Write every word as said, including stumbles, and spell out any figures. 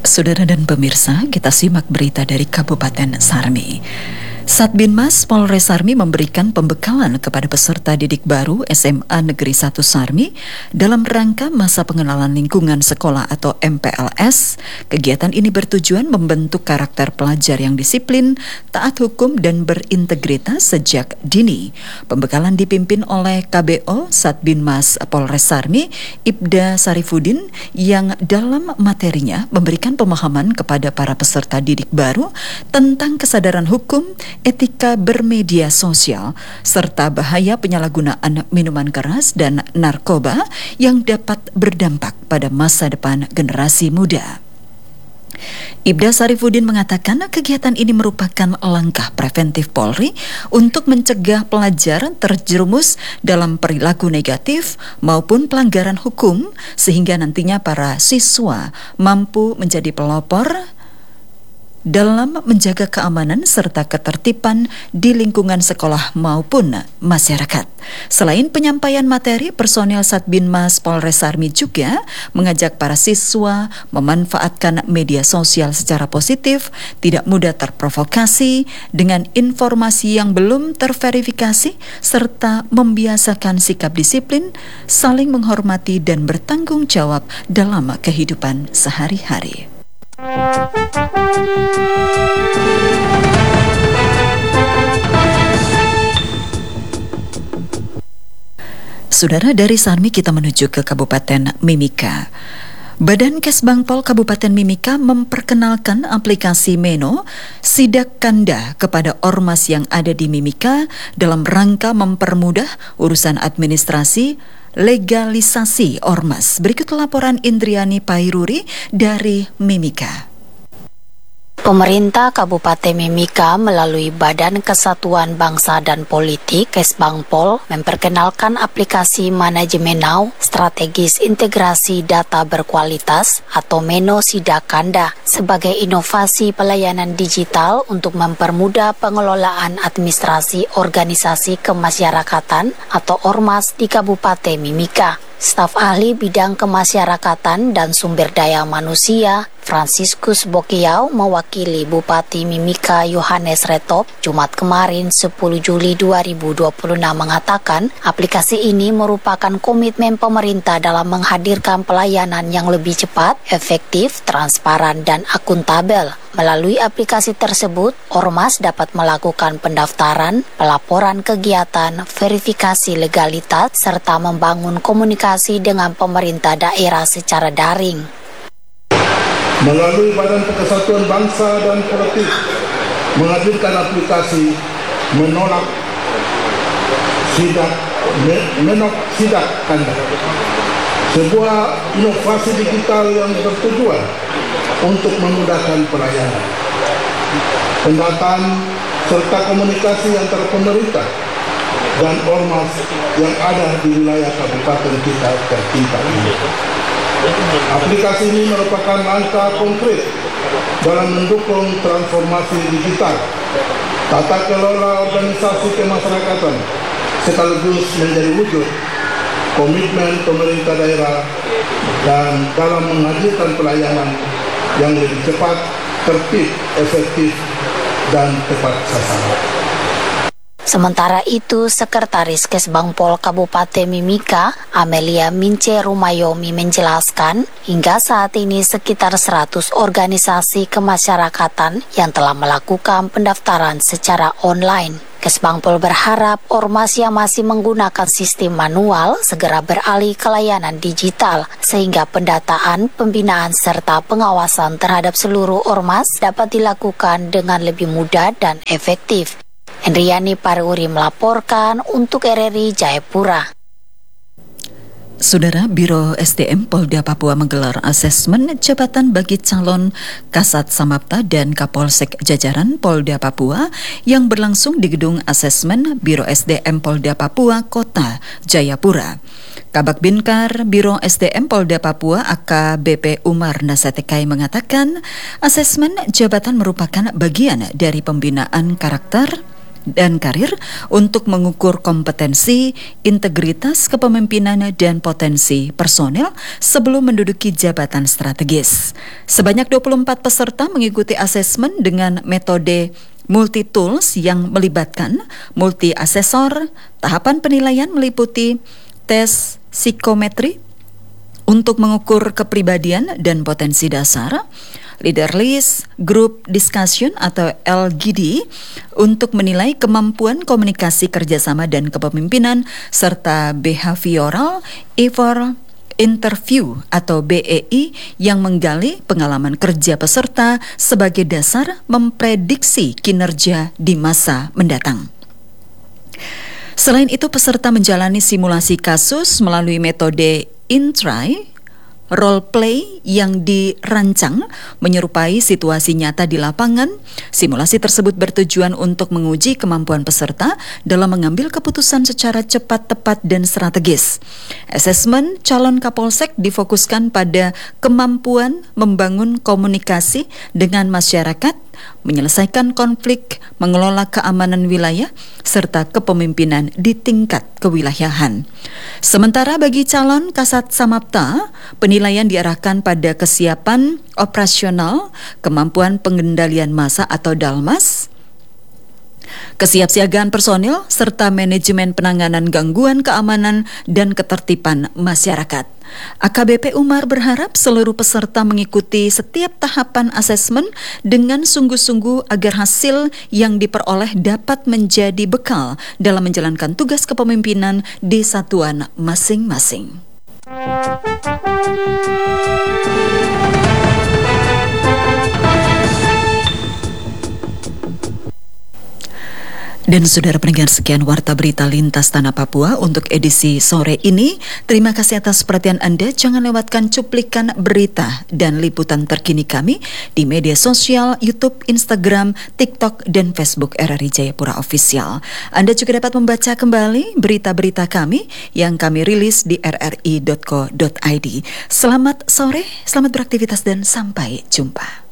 Saudara dan pemirsa, kita simak berita dari Kabupaten Sarmi. Satbinmas Polres Sarmi memberikan pembekalan kepada peserta didik baru S M A Negeri satu Sarmi dalam rangka masa pengenalan lingkungan sekolah atau M P L S. Kegiatan ini bertujuan membentuk karakter pelajar yang disiplin, taat hukum, dan berintegritas sejak dini. Pembekalan dipimpin oleh K B O Satbinmas Polres Sarmi, Ibda Sarifudin, yang dalam materinya memberikan pemahaman kepada para peserta didik baru tentang kesadaran hukum, etika bermedia sosial, serta bahaya penyalahgunaan minuman keras dan narkoba yang dapat berdampak pada masa depan generasi muda. Ibda Sarifudin mengatakan kegiatan ini merupakan langkah preventif Polri untuk mencegah pelajar terjerumus dalam perilaku negatif maupun pelanggaran hukum, sehingga nantinya para siswa mampu menjadi pelopor dalam menjaga keamanan serta ketertiban di lingkungan sekolah maupun masyarakat. Selain penyampaian materi, personil Satbinmas Polres Sarmi juga mengajak para siswa memanfaatkan media sosial secara positif, tidak mudah terprovokasi dengan informasi yang belum terverifikasi, serta membiasakan sikap disiplin, saling menghormati dan bertanggung jawab dalam kehidupan sehari-hari. Saudara, dari Sarmi kita menuju ke Kabupaten Mimika. Badan Kesbangpol Kabupaten Mimika memperkenalkan aplikasi Meno Sidak Kanda kepada ormas yang ada di Mimika dalam rangka mempermudah urusan administrasi legalisasi ormas. Berikut laporan Indriani Pairuri dari Mimika. Pemerintah Kabupaten Mimika melalui Badan Kesatuan Bangsa dan Politik Kesbangpol memperkenalkan aplikasi Manajemen Now Strategis Integrasi Data Berkualitas atau Meno Sidak Kanda sebagai inovasi pelayanan digital untuk mempermudah pengelolaan administrasi organisasi kemasyarakatan atau ormas di Kabupaten Mimika. Staf ahli bidang kemasyarakatan dan sumber daya manusia Franciscus Bokiau mewakili Bupati Mimika Yohanes Retop Jumat kemarin sepuluh Juli dua ribu dua puluh enam mengatakan aplikasi ini merupakan komitmen pemerintah dalam menghadirkan pelayanan yang lebih cepat, efektif, transparan, dan akuntabel. Melalui aplikasi tersebut, ormas dapat melakukan pendaftaran, pelaporan kegiatan, verifikasi legalitas, serta membangun komunikasi dengan pemerintah daerah secara daring. Melalui Badan Persatuan Bangsa dan Politik menghadirkan aplikasi menolak sidak menolak sidak Kanda, sebuah inovasi digital yang bertujuan untuk memudahkan pelayanan, pendataan serta komunikasi antara pemerintah dan ormas yang ada di wilayah kabupaten kita tercinta ini. Aplikasi ini merupakan langkah konkret dalam mendukung transformasi digital, tata kelola organisasi kemasyarakatan, sekaligus menjadi wujud komitmen pemerintah daerah dan dalam menghadirkan pelayanan yang lebih cepat, tertib, efektif, dan tepat sasaran. Sementara itu, Sekretaris Kesbangpol Kabupaten Mimika, Amelia Mince Rumayomi menjelaskan, hingga saat ini sekitar seratus organisasi kemasyarakatan yang telah melakukan pendaftaran secara online. Kesbangpol berharap ormas yang masih menggunakan sistem manual segera beralih ke layanan digital, sehingga pendataan, pembinaan, serta pengawasan terhadap seluruh ormas dapat dilakukan dengan lebih mudah dan efektif. Indriani Pairuri melaporkan untuk R R I Jayapura. Saudara, Biro S D M Polda Papua menggelar asesmen jabatan bagi calon Kasat Samapta dan Kapolsek jajaran Polda Papua yang berlangsung di Gedung Asesmen Biro S D M Polda Papua Kota Jayapura. Kabak Binkar Biro S D M Polda Papua A K B P Umar Nasetekai mengatakan asesmen jabatan merupakan bagian dari pembinaan karakter, dan Karir untuk mengukur kompetensi, integritas kepemimpinan dan potensi personel sebelum menduduki jabatan strategis. Sebanyak dua puluh empat peserta mengikuti asesmen dengan metode multi-tools yang melibatkan multi-asesor. Tahapan penilaian meliputi tes psikometri untuk mengukur kepribadian dan potensi dasar, leader list, group discussion atau L G D untuk menilai kemampuan komunikasi kerjasama dan kepemimpinan, serta behavioral interview atau B E I yang menggali pengalaman kerja peserta sebagai dasar memprediksi kinerja di masa mendatang. Selain itu, peserta menjalani simulasi kasus melalui metode in-try role play yang dirancang menyerupai situasi nyata di lapangan. Simulasi tersebut bertujuan untuk menguji kemampuan peserta dalam mengambil keputusan secara cepat, tepat, dan strategis. Asesmen calon Kapolsek difokuskan pada kemampuan membangun komunikasi dengan masyarakat, menyelesaikan konflik, mengelola keamanan wilayah, serta kepemimpinan di tingkat kewilayahan. Sementara bagi calon Kasat Samapta, penilaian diarahkan pada kesiapan operasional, kemampuan pengendalian massa atau Dalmas, kesiapsiagaan personil, serta manajemen penanganan gangguan keamanan dan ketertiban masyarakat. A K B P Umar berharap seluruh peserta mengikuti setiap tahapan asesmen dengan sungguh-sungguh agar hasil yang diperoleh dapat menjadi bekal dalam menjalankan tugas kepemimpinan di satuan masing-masing. Dan saudara pendengar, sekian Warta Berita Lintas Tanah Papua untuk edisi sore ini. Terima kasih atas perhatian Anda. Jangan lewatkan cuplikan berita dan liputan terkini kami di media sosial, YouTube, Instagram, TikTok, dan Facebook R R I Jayapura Official. Anda juga dapat membaca kembali berita-berita kami yang kami rilis di r r i dot co dot i d. Selamat sore, selamat beraktivitas, dan sampai jumpa.